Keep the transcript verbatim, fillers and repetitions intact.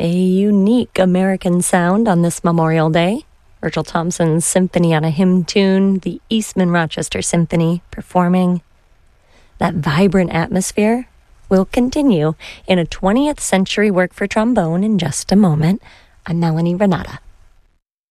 A unique American sound on this Memorial Day. Virgil Thompson's Symphony on a Hymn Tune, the Eastman Rochester Symphony performing. That vibrant atmosphere will continue in a twentieth century work for trombone in just a moment. I'm Melanie Renata.